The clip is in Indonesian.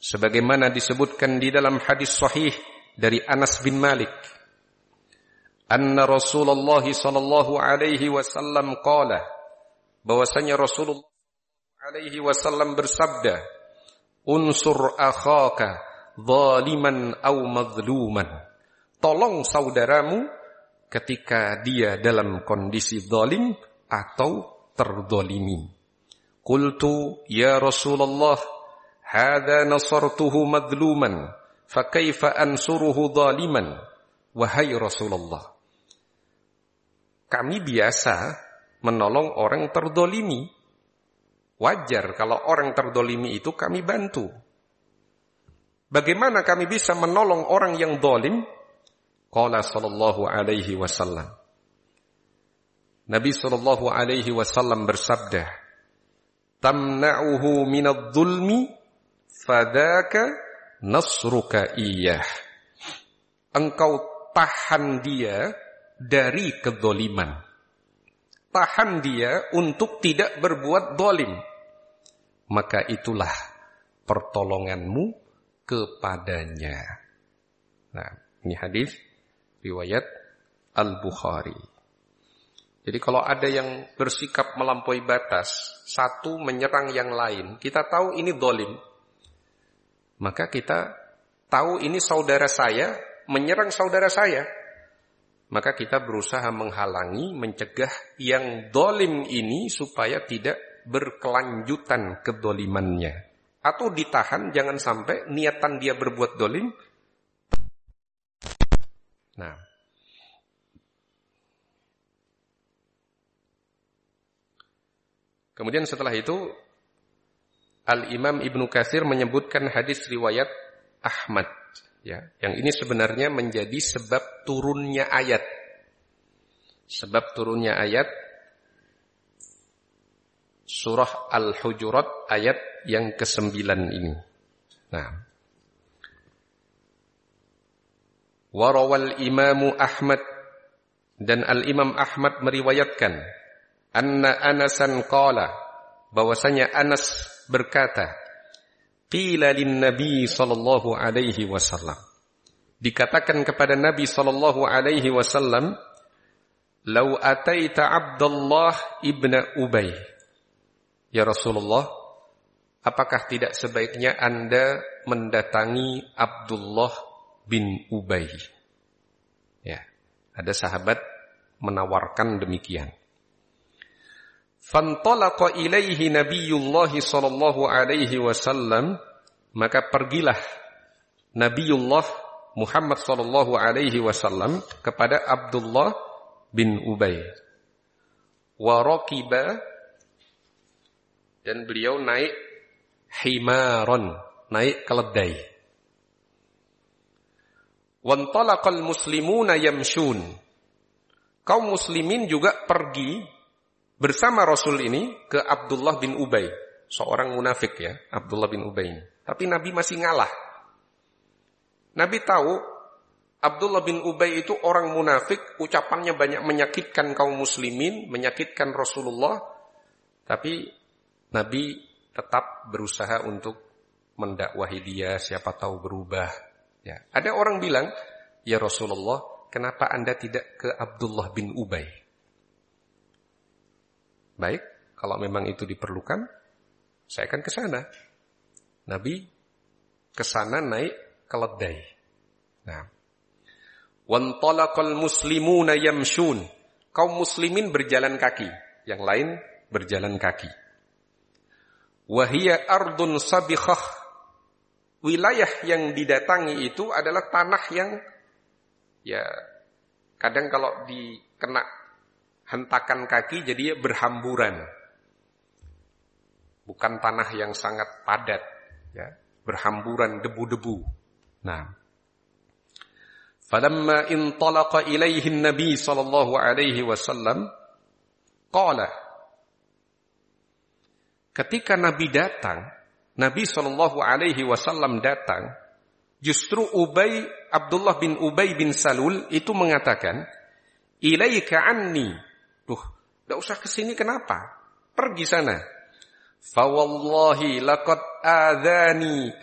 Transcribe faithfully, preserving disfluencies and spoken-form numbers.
sebagaimana disebutkan di dalam hadis sahih dari Anas bin Malik, anna Rasulullah sallallahu alaihi wasallam qala, bahwasanya Rasulullah alaihi wasallam bersabda, unsur akhaka zaliman aw mazluman, tolong saudaramu ketika dia dalam kondisi zalim atau terdolimi. Qultu ya Rasulullah, hadza nasartuhu mazluman, fa kaifa ansuruhu zaliman? Wahai Rasulullah, kami biasa menolong orang terdolimi. Wajar kalau orang terdolimi itu kami bantu. Bagaimana kami bisa menolong orang yang zalim? Qala sallallahu alaihi wasallam, Nabi sallallahu alaihi wasallam bersabda, tamna'uhu minadh-dhulmi fadaka nasruka iyyah. Engkau tahan dia dari kedzaliman. Tahan dia untuk tidak berbuat zalim. Maka itulah pertolonganmu kepadanya. Nah, ini hadis riwayat Al-Bukhari. Jadi kalau ada yang bersikap melampaui batas, satu menyerang yang lain, kita tahu ini zalim. Maka kita tahu ini saudara saya menyerang saudara saya. Maka kita berusaha menghalangi, mencegah yang zalim ini supaya tidak berkelanjutan kedzalimannya. Atau ditahan, jangan sampai niatan dia berbuat zalim. Nah, kemudian setelah itu Al-Imam Ibnu Katsir menyebutkan hadis riwayat Ahmad, ya, yang ini sebenarnya menjadi sebab turunnya ayat. Sebab turunnya ayat surah Al-Hujurat ayat yang kesembilan ini. Nah, warawal Imamu Ahmad, dan Al-Imam Ahmad meriwayatkan, anna Anasan qala, bahwasanya Anas berkata, qila lin Nabi sallallahu alaihi wasallam, dikatakan kepada Nabi sallallahu alaihi wasallam, lau ataita Abdullah ibna Ubay, ya Rasulullah, apakah tidak sebaiknya Anda mendatangi Abdullah bin Ubay? Ya, ada sahabat menawarkan demikian. Fantalaqa ilaihi Nabiyullah sallallahu alaihi wasallam, maka pergilah Nabiullah Muhammad sallallahu alaihi wasallam kepada Abdullah bin Ubay. Wa raqiba, dan beliau naik himaron, naik keledai. Wantalaqal muslimuna yamshun, kaum muslimin juga pergi bersama Rasul ini ke Abdullah bin Ubay, seorang munafik ya, Abdullah bin Ubay ini. Tapi Nabi masih ngalah. Nabi tahu Abdullah bin Ubay itu orang munafik, ucapannya banyak menyakitkan kaum muslimin, menyakitkan Rasulullah. Tapi Nabi tetap berusaha untuk mendakwahi dia, siapa tahu berubah. Ya. Ada orang bilang, ya Rasulullah, kenapa Anda tidak ke Abdullah bin Ubay? Baik, kalau memang itu diperlukan, saya akan ke sana. Nabi ke sana naik keledai. Nah, wantalaqal muslimuna yamshun, kaum muslimin berjalan kaki, yang lain berjalan kaki. Wahia ardun sabikhah, wilayah yang didatangi itu adalah tanah yang, ya, kadang kalau dikena hentakan kaki jadi berhamburan. Bukan tanah yang sangat padat, ya, berhamburan debu-debu. Nah, falamma intalaqa ilaihi Nabi sallallahu alaihi wasallam qala, ketika Nabi datang, Nabi sallallahu alaihi wasallam datang, justru Ubay, Abdullah bin Ubay bin Salul itu mengatakan, ilaika anni. Tuh, enggak usah ke sini, kenapa? Pergi sana. Fa wallahi laqad adzani